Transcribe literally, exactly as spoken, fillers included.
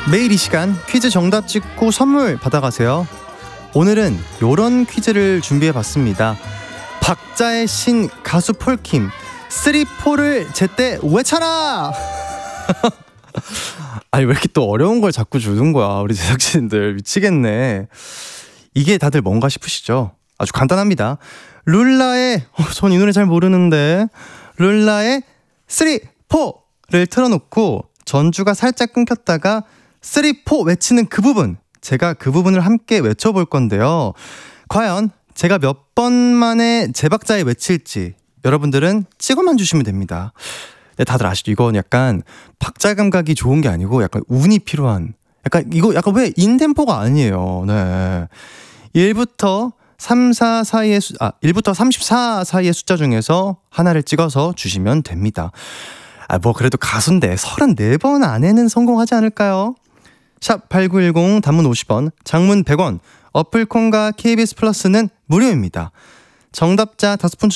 매일 이 시간 퀴즈 정답 찍고 선물 받아가세요. 오늘은 요런 퀴즈를 준비해봤습니다. 박자의 신 가수 폴킴 쓰리포를 제때 외쳐라. 아니 왜 이렇게 또 어려운 걸 자꾸 주는 거야 우리 제작진들. 미치겠네. 이게 다들 뭔가 싶으시죠? 아주 간단합니다. 룰라의 어, 전 이 노래 잘 모르는데 룰라의 쓰리포를 틀어놓고 전주가 살짝 끊겼다가 쓰리포 외치는 그 부분, 제가 그 부분을 함께 외쳐볼 건데요. 과연 제가 몇 번 만에 제 박자에 외칠지 여러분들은 찍어만 주시면 됩니다. 네, 다들 아시죠? 이건 약간 박자 감각이 좋은 게 아니고 약간 운이 필요한, 약간 이거 약간 왜 인템포가 아니에요. 네. 일부터 삼, 사 사이의 수, 아, 일부터 삼십사 사이의 숫자 중에서 하나를 찍어서 주시면 됩니다. 아, 뭐 그래도 가수인데 서른네 번 안에는 성공하지 않을까요? 샵 팔구일공 단문 오십 원, 장문 백 원, 어플콘과 케이비에스 플러스는 무료입니다. 정답자 다섯 분